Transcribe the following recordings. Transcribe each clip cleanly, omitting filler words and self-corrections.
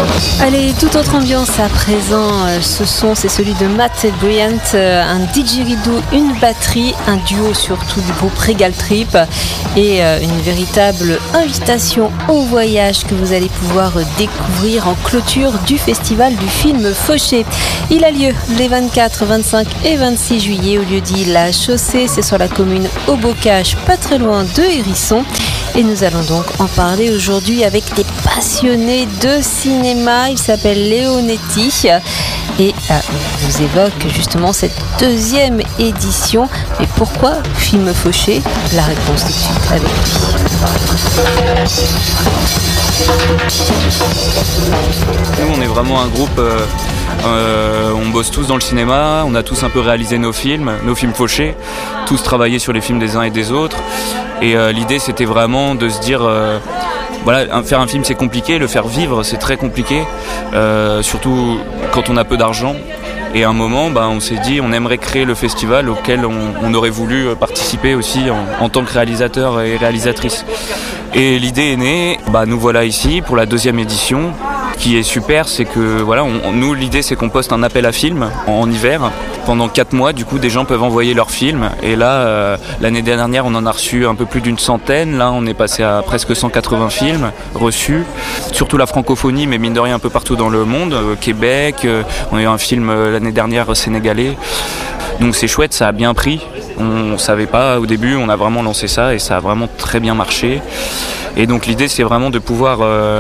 Allez, toute autre ambiance à présent. Ce son, c'est celui de Matt Bryant, un didgeridoo, une batterie, un duo surtout du groupe Regal Trip et une véritable invitation au voyage que vous allez pouvoir découvrir en clôture du festival du film Fauché. Il a lieu les 24, 25 et 26 juillet au lieu-dit La Chaussée. C'est sur la commune Haut-Bocage, pas très loin de Hérisson. Et nous allons donc en parler aujourd'hui avec des passionnés de cinéma. Il s'appelle Leonetti et vous évoque justement cette deuxième édition. Mais pourquoi film Fauché? La réponse tout de suite avec lui. Nous, on est vraiment un groupe, on bosse tous dans le cinéma, on a tous un peu réalisé nos films Fauchés, tous travaillé sur les films des uns et des autres. Et l'idée, c'était vraiment de se dire, voilà, faire un film, c'est compliqué, le faire vivre, c'est très compliqué, surtout quand on a peu d'argent. Et à un moment, on s'est dit, on aimerait créer le festival auquel on aurait voulu participer aussi en tant que réalisateur et réalisatrice. Et l'idée est née, nous voilà ici pour la deuxième édition. Ce qui est super, c'est que voilà, nous l'idée c'est qu'on poste un appel à films en hiver. Pendant 4 mois, du coup, des gens peuvent envoyer leurs films. Et là, l'année dernière, on en a reçu un peu plus d'une centaine. Là, on est passé à presque 180 films reçus. Surtout la francophonie, mais mine de rien un peu partout dans le monde. Québec, on a eu un film l'année dernière sénégalais. Donc c'est chouette, ça a bien pris. On savait pas au début, on a vraiment lancé ça et ça a vraiment très bien marché. Et donc l'idée, c'est vraiment de pouvoir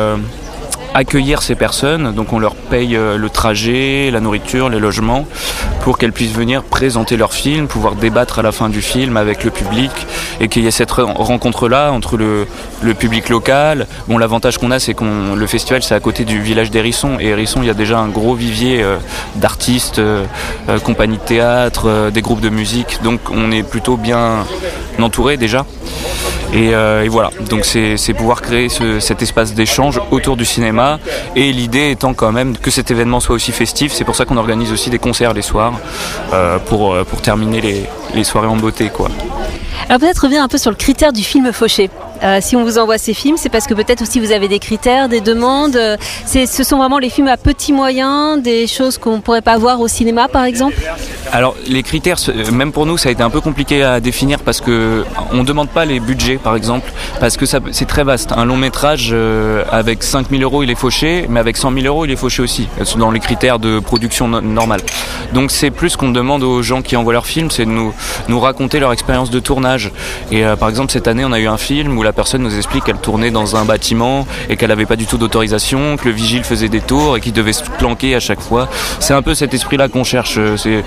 accueillir ces personnes, donc on leur paye le trajet, la nourriture, les logements, pour qu'elles puissent venir présenter leur film, pouvoir débattre à la fin du film avec le public, et qu'il y ait cette rencontre-là entre le public local. Bon, l'avantage qu'on a, c'est le festival, c'est à côté du village d'Hérisson, et Hérisson, il y a déjà un gros vivier d'artistes, compagnies de théâtre, des groupes de musique, donc on est plutôt bien entouré déjà. Et voilà, donc c'est pouvoir créer cet espace d'échange autour du cinéma, et l'idée étant quand même que cet événement soit aussi festif. C'est pour ça qu'on organise aussi des concerts les soirs pour terminer les soirées en beauté, quoi. Alors peut-être revenir un peu sur le critère du film Fauché. Si on vous envoie ces films, c'est parce que peut-être aussi vous avez des critères, des demandes. Ce sont vraiment les films à petits moyens, des choses qu'on ne pourrait pas voir au cinéma par exemple? Alors les critères, même pour nous, ça a été un peu compliqué à définir parce que on demande pas les budgets par exemple, parce que c'est très vaste. Un long métrage avec 5 000 €, il est fauché, mais avec 100 000 €, il est fauché aussi, dans les critères de production normale. Donc c'est plus qu'on demande aux gens qui envoient leurs films, c'est de nous raconter leur expérience de tournage. Et par exemple cette année, on a eu un film où la personne nous explique qu'elle tournait dans un bâtiment et qu'elle n'avait pas du tout d'autorisation, que le vigile faisait des tours et qu'il devait se planquer à chaque fois. C'est un peu cet esprit-là qu'on cherche.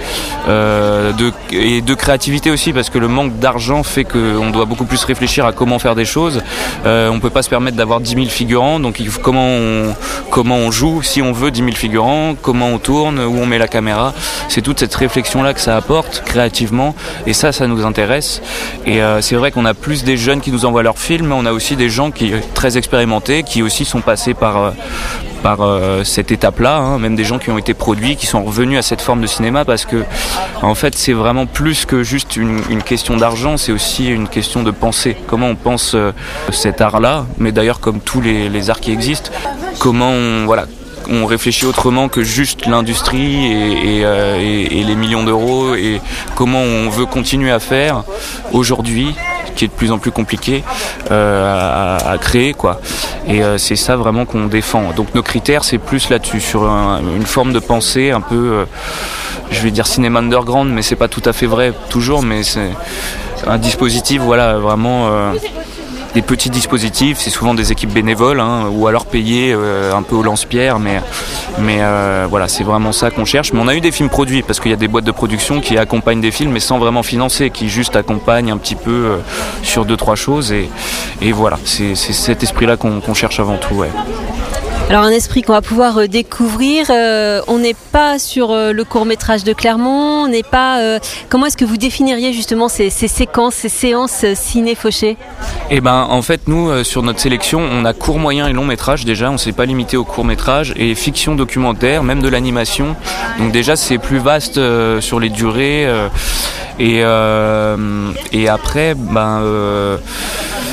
Et de créativité aussi, parce que le manque d'argent fait qu'on doit beaucoup plus réfléchir à comment faire des choses. On peut pas se permettre d'avoir 10 000 figurants, donc comment on joue si on veut 10 000 figurants, comment on tourne, où on met la caméra. C'est toute cette réflexion-là que ça apporte créativement, et ça nous intéresse. Et c'est vrai qu'on a plus des jeunes qui nous envoient leurs films, mais on a aussi des gens qui très expérimentés, qui aussi sont passés par cette étape-là, même des gens qui ont été produits, qui sont revenus à cette forme de cinéma, parce que en fait c'est vraiment plus que juste une question d'argent, c'est aussi une question de pensée. Comment on pense cet art-là, mais d'ailleurs comme tous les arts qui existent, comment on réfléchit autrement que juste l'industrie et les millions d'euros, et comment on veut continuer à faire aujourd'hui, qui est de plus en plus compliqué à créer, quoi. Et c'est ça vraiment qu'on défend. Donc nos critères, c'est plus là-dessus, sur une forme de pensée un peu, je vais dire cinéma underground, mais c'est pas tout à fait vrai toujours, mais c'est un dispositif, voilà, vraiment des petits dispositifs. C'est souvent des équipes bénévoles, ou alors payées un peu au lance-pierre, mais voilà, c'est vraiment ça qu'on cherche. Mais on a eu des films produits, parce qu'il y a des boîtes de production qui accompagnent des films, mais sans vraiment financer, qui juste accompagnent un petit peu sur 2-3 choses, et voilà, c'est cet esprit-là qu'on cherche avant tout, ouais. Alors un esprit qu'on va pouvoir découvrir, on n'est pas sur le court-métrage de Clermont, on n'est pas... comment est-ce que vous définiriez justement ces séquences, ces séances ciné Fauché? En fait, nous, sur notre sélection, on a court, moyen et long métrage déjà, on ne s'est pas limité au court métrage, et fiction, documentaire, même de l'animation. Donc déjà, c'est plus vaste sur les durées, et après,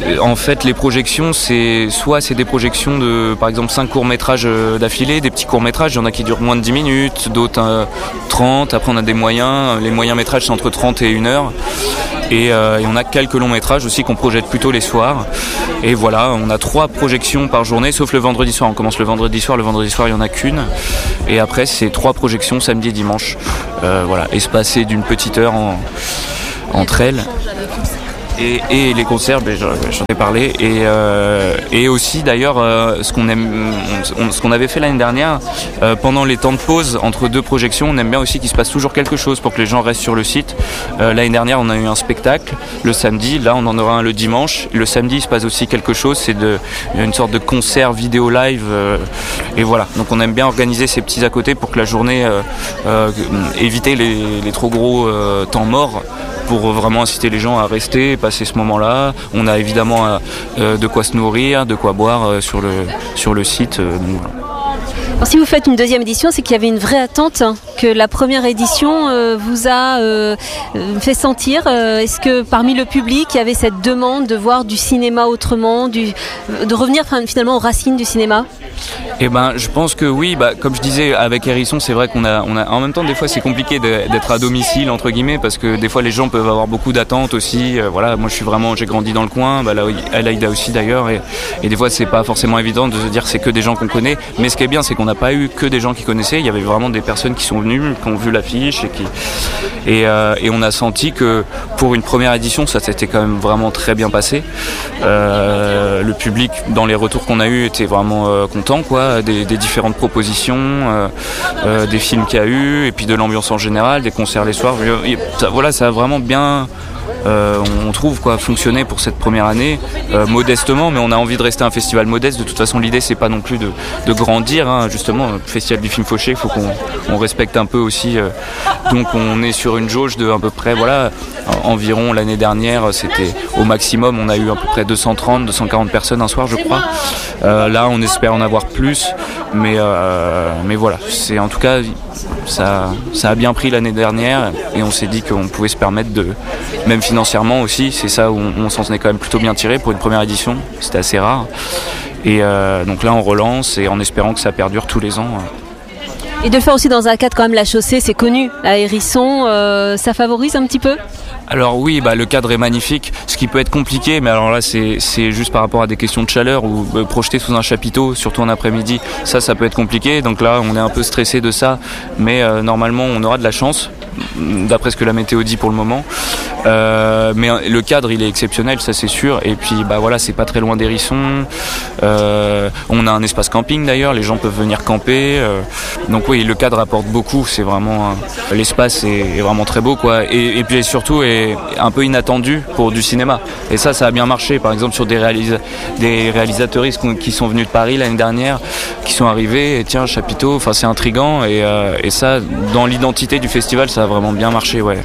En fait, les projections, c'est des projections de, par exemple, 5 courts-métrages d'affilée, des petits courts-métrages, il y en a qui durent moins de 10 minutes, d'autres 30, après on a des moyens, les moyens-métrages c'est entre 30 et 1 heure, et on a quelques longs-métrages aussi qu'on projette plutôt les soirs, et voilà, on a 3 projections par journée, sauf le vendredi soir, on commence le vendredi soir il n'y en a qu'une, et après c'est 3 projections samedi et dimanche, voilà, espacées d'une petite heure entre elles. Et les concerts, j'en ai parlé, et aussi d'ailleurs ce qu'on avait fait l'année dernière, pendant les temps de pause entre 2 projections, on aime bien aussi qu'il se passe toujours quelque chose pour que les gens restent sur le site. L'année dernière on a eu un spectacle le samedi, là on en aura un le dimanche. Le samedi il se passe aussi quelque chose, c'est une sorte de concert vidéo live, et voilà, donc on aime bien organiser ces petits à côté pour que la journée éviter les trop gros temps morts, pour vraiment inciter les gens à rester, passer ce moment-là. On a évidemment de quoi se nourrir, de quoi boire sur le site. Donc voilà. Alors, si vous faites une deuxième édition, c'est qu'il y avait une vraie attente, que la première édition vous a fait sentir. Est-ce que parmi le public, il y avait cette demande de voir du cinéma autrement, de revenir finalement aux racines du cinéma ? Eh ben, je pense que oui. Comme je disais, avec Hérisson, c'est vrai qu'on a en même temps, des fois, c'est compliqué d'être à domicile entre guillemets, parce que des fois, les gens peuvent avoir beaucoup d'attentes aussi. Voilà, moi, j'ai grandi dans le coin. Là, Aïda aussi d'ailleurs, et des fois, c'est pas forcément évident de se dire que c'est que des gens qu'on connaît. Mais ce qui est bien, c'est qu'on n'a pas eu que des gens qui connaissaient. Il y avait vraiment des personnes qui sont venues, qui ont vu l'affiche et on a senti que pour une première édition, ça s'était quand même vraiment très bien passé. Le public, dans les retours qu'on a eu, était vraiment content, quoi, des différentes propositions, des films qu'il y a eu, et puis de l'ambiance en général, des concerts les soirs. Voilà, ça a vraiment bien, on trouve, fonctionné pour cette première année, modestement, mais on a envie de rester un festival modeste. De toute façon, l'idée c'est pas non plus de grandir, hein. Justement, le festival du film fauché, il faut qu'on respecte un peu aussi. Donc on est sur une jauge de à peu près, voilà, environ l'année dernière, c'était au maximum, on a eu à peu près 240 personnes un soir, je crois. Là, on espère en avoir plus, mais voilà, c'est en tout cas ça a bien pris l'année dernière, et on s'est dit qu'on pouvait se permettre même financièrement aussi, c'est ça où on s'en est quand même plutôt bien tiré pour une première édition, c'était assez rare. Et donc là on relance, et en espérant que ça perdure tous les ans. Et de le faire aussi dans un cadre quand même, la chaussée, c'est connu, à Hérisson, ça favorise un petit peu ? Alors oui, le cadre est magnifique, ce qui peut être compliqué, mais alors là c'est juste par rapport à des questions de chaleur, ou projeter sous un chapiteau, surtout en après-midi, ça peut être compliqué, donc là on est un peu stressé de ça, mais normalement on aura de la chance, d'après ce que la météo dit pour le moment. Mais le cadre il est exceptionnel, ça c'est sûr, et puis voilà, c'est pas très loin d'Hérisson, on a un espace camping d'ailleurs, les gens peuvent venir camper, donc oui, le cadre apporte beaucoup, c'est vraiment l'espace est vraiment très beau, quoi, et puis surtout est un peu inattendu pour du cinéma, et ça a bien marché, par exemple sur des réalisateuristes qui sont venus de Paris l'année dernière, qui sont arrivés, et tiens, chapiteau, c'est intriguant, et ça, dans l'identité du festival, ça a vraiment bien marché, ouais.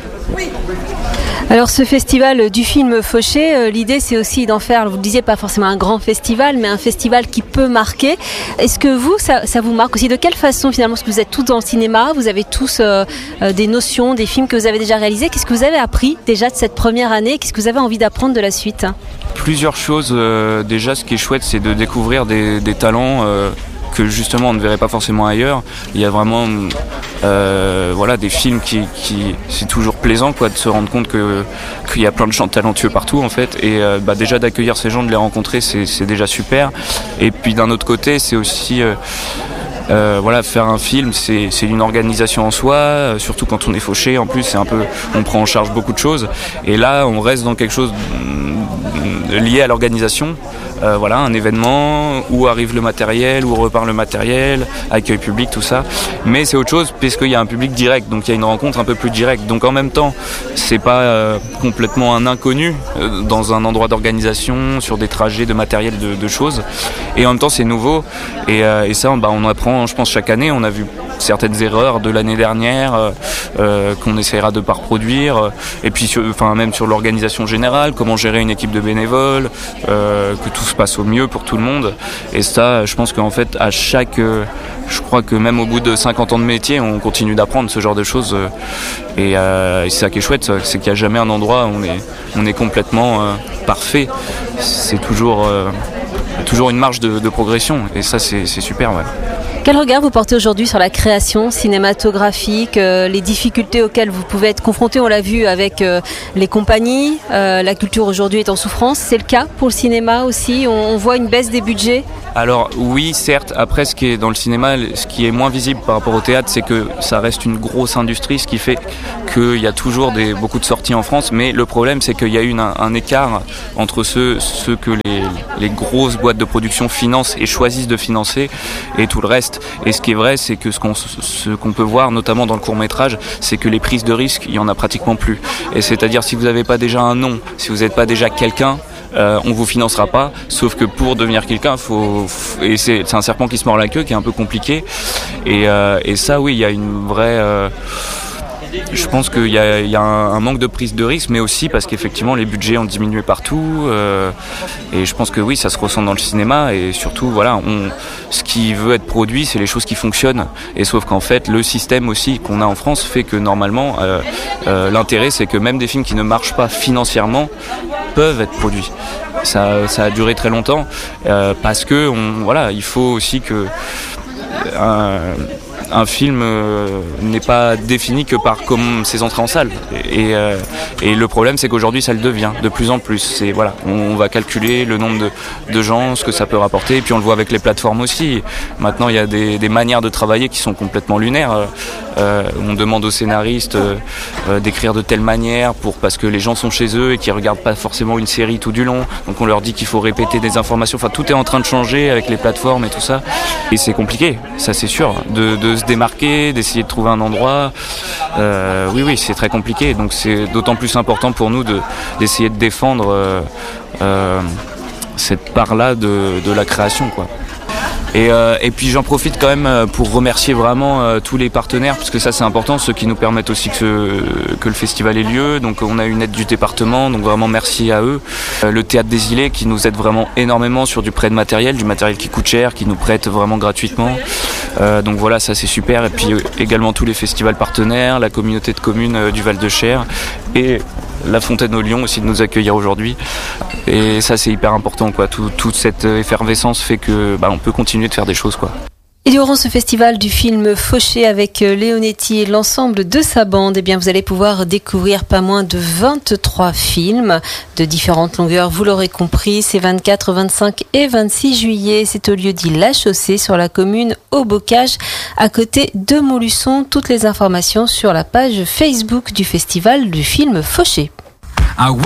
Alors ce festival du film fauché, l'idée c'est aussi d'en faire, vous le disiez, pas forcément un grand festival, mais un festival qui peut marquer. Est-ce que vous, ça vous marque aussi ? De quelle façon finalement ? Parce que vous êtes tous dans le cinéma, vous avez tous des notions, des films que vous avez déjà réalisés. Qu'est-ce que vous avez appris déjà de cette première année ? Qu'est-ce que vous avez envie d'apprendre de la suite ? Plusieurs choses. Déjà, ce qui est chouette, c'est de découvrir des talents que justement on ne verrait pas forcément ailleurs. Il y a vraiment des films qui c'est toujours plaisant, quoi, de se rendre compte qu'il y a plein de gens talentueux partout en fait, et déjà d'accueillir ces gens, de les rencontrer, c'est déjà super. Et puis d'un autre côté, c'est aussi faire un film, c'est une organisation en soi, surtout quand on est fauché. En plus, on prend en charge beaucoup de choses, et là on reste dans quelque chose lié à l'organisation. Un événement, où arrive le matériel, où repart le matériel, accueil public, tout ça. Mais c'est autre chose puisqu'il y a un public direct, donc il y a une rencontre un peu plus directe. Donc en même temps, c'est pas complètement un inconnu dans un endroit d'organisation, sur des trajets de matériel, de choses. Et en même temps, c'est nouveau. Et ça, on apprend, je pense, chaque année. On a vu certaines erreurs de l'année dernière qu'on essaiera de pas reproduire, et puis même sur l'organisation générale, comment gérer une équipe de bénévoles, que tout se passe au mieux pour tout le monde. Et ça, je pense qu'en fait je crois que même au bout de 50 ans de métier, on continue d'apprendre ce genre de choses, et c'est ça qui est chouette, c'est qu'il n'y a jamais un endroit où on est complètement parfait. C'est toujours une marge de progression, et ça c'est super, ouais. Quel regard vous portez aujourd'hui sur la création cinématographique, les difficultés auxquelles vous pouvez être confrontés? On l'a vu avec les compagnies, la culture aujourd'hui est en souffrance. C'est le cas pour le cinéma aussi? On voit une baisse des budgets? Alors oui, certes. Après, ce qui est dans le cinéma, ce qui est moins visible par rapport au théâtre, c'est que ça reste une grosse industrie, ce qui fait qu'il y a toujours beaucoup de sorties en France. Mais le problème, c'est qu'il y a eu un écart entre ceux que les grosses boîtes de production financent et choisissent de financer, et tout le reste. Et ce qui est vrai, c'est que ce qu'on peut voir, notamment dans le court-métrage, c'est que les prises de risques, il y en a pratiquement plus. Et c'est-à-dire, si vous n'avez pas déjà un nom, si vous n'êtes pas déjà quelqu'un, on vous financera pas. Sauf que pour devenir quelqu'un, et c'est un serpent qui se mord la queue, qui est un peu compliqué. Et ça, oui, il y a une vraie. Je pense qu'il y a un manque de prise de risque, mais aussi parce qu'effectivement les budgets ont diminué partout, et je pense que oui, ça se ressent dans le cinéma, et surtout voilà, ce qui veut être produit, c'est les choses qui fonctionnent, et sauf qu'en fait le système aussi qu'on a en France fait que normalement l'intérêt, c'est que même des films qui ne marchent pas financièrement peuvent être produits. Ça a duré très longtemps, parce que il faut aussi que un film n'est pas défini que par comme ses entrées en salle, et le problème, c'est qu'aujourd'hui ça le devient de plus en plus. On va calculer le nombre de gens, ce que ça peut rapporter, et puis on le voit avec les plateformes aussi. Maintenant il y a des manières de travailler qui sont complètement lunaires. On demande aux scénaristes d'écrire de telle manière parce que les gens sont chez eux et qu'ils regardent pas forcément une série tout du long, donc on leur dit qu'il faut répéter des informations. Enfin, tout est en train de changer avec les plateformes et tout ça, et c'est compliqué, ça c'est sûr, de se démarquer, d'essayer de trouver un endroit. Oui, c'est très compliqué, donc c'est d'autant plus important pour nous d'essayer de défendre cette part-là de la création, quoi. Et puis j'en profite quand même pour remercier vraiment tous les partenaires, parce que ça c'est important, ceux qui nous permettent aussi que le festival ait lieu. Donc on a une aide du département, donc vraiment merci à eux. Le Théâtre des Îlets qui nous aide vraiment énormément sur du prêt de matériel, du matériel qui coûte cher, qui nous prête vraiment gratuitement. Donc voilà, ça c'est super. Et puis également tous les festivals partenaires, la communauté de communes du Val-de-Cher, et la Fontaine au Lion aussi de nous accueillir aujourd'hui. Et ça c'est hyper important, quoi. Toute cette effervescence fait que on peut continuer de faire des choses, quoi. Et durant ce festival du film Fauché avec Leonetti et l'ensemble de sa bande, vous allez pouvoir découvrir pas moins de 23 films de différentes longueurs, vous l'aurez compris. C'est 24, 25 et 26 juillet. C'est au lieu-dit La Chaussée, sur la commune au Bocage, à côté de Montluçon. Toutes les informations sur la page Facebook du festival du film Fauché.